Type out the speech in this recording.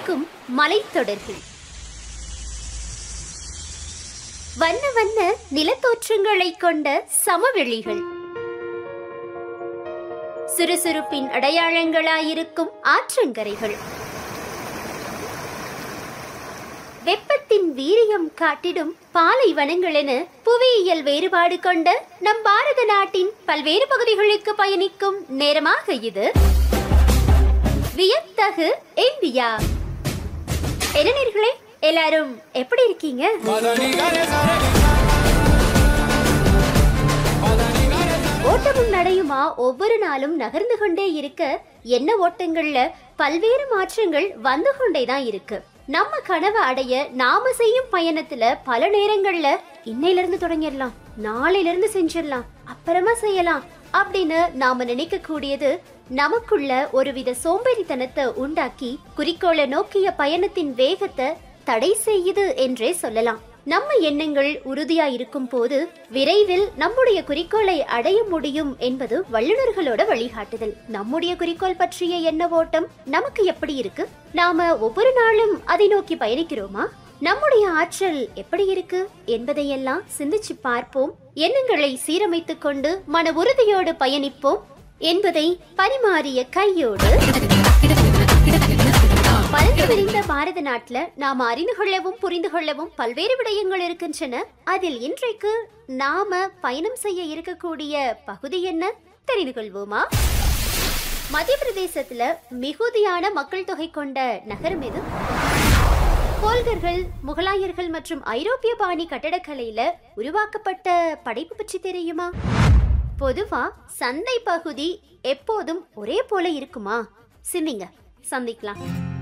நிற்கும் மலைத்தொடர்கள், வண்ண வண்ண நிலத்தோற்றங்களை கொண்ட சமவெளிகள், சுறுசுறுப்பின் அடையாளங்களாயிருக்கும் ஆற்றங்கரைகள், வெப்பத்தின் வீரியம் காட்டிடும் பாலைவனங்கள் என புவியியல் வேறுபாடு கொண்ட நம் பாரத நாட்டின் பல்வேறு பகுதிகளுக்கு பயணிக்கும் நேரமாக இது. வியத்தகு இந்தியா. என்ன நேயர்களே, எல்லாரும் எப்படி இருக்கீங்க? ஓட்டமும் நடையுமா ஒவ்வொரு நாளும் நகர்ந்து கொண்டே இருக்க என்ன ஓட்டங்கள்ல பல்வேறு மாற்றங்கள் வந்து கொண்டேதான் இருக்கு. நம்ம கனவை அடைய நாம செய்யும் பயணத்துல பல நேரங்கள்ல இன்னையில இருந்து தொடங்கிடலாம், நாளையில இருந்து செஞ்சிடலாம், அப்புறமா செய்யலாம் அப்படின்னு நாம நினைக்க கூடியது நமக்குள்ள ஒருவித சோம்பேறித்தனத்தை உண்டாக்கி குறிக்கோளை நோக்கிய பயணத்தின் வேகத்தை தடை செய்யுது என்றே சொல்லலாம். நம்ம எண்ணங்கள் உறுதியா இருக்கும் போது விரைவில் நம்முடைய குறிக்கோளை அடைய முடியும் என்பது வல்லுநர்களோட வழிகாட்டுதல். நம்முடைய குறிக்கோள் பற்றிய எண்ண ஓட்டம் நமக்கு எப்படி இருக்கு? நாம ஒவ்வொரு நாளும் அதை நோக்கி பயணிக்கிறோமா? நம்முடைய ஆற்றல் எப்படி இருக்கு என்பதையெல்லாம் சிந்திச்சு பார்ப்போம். எண்ணங்களை சீரமைத்துக் கொண்டு மன உறுதியோடு பயணிப்போம் என்பதை பரிமாறிய கையோடு பறந்து விரிந்த பாரத நாட்டுல நாம அறிந்து கொள்ளவும் புரிந்து கொள்ளவும் பல்வேறு விடயங்கள் இருக்கின்றன. அதில் இன்றைக்கு நாம பயணம் செய்ய இருக்கக்கூடிய பகுதி என்ன தெரிந்து கொள்வோமா? மத்திய பிரதேசத்துல மிகுதியான மக்கள் தொகை கொண்ட நகரம் எது? கோல்கர்கள், முகலாயர்கள் மற்றும் ஐரோப்பிய பாணி கட்டடக்கலையில உருவாக்கப்பட்ட படைப்பு பற்றி தெரியுமா? பொதுவா சந்தை பகுதி எப்போதும் ஒரே போல இருக்குமா? சிந்திங்க, சந்திக்கலாம்.